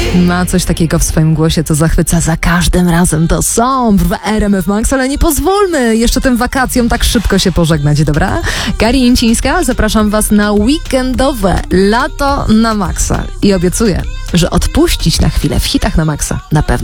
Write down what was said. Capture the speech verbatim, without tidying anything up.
Ma coś takiego w swoim głosie, co zachwyca za każdym razem. To Sombre w R M F Max, ale nie pozwólmy jeszcze tym wakacjom tak szybko się pożegnać, dobra? Kari Incińska, zapraszam was na weekendowe lato na maksa i obiecuję, że odpuścić na chwilę w hitach na maksa na pewno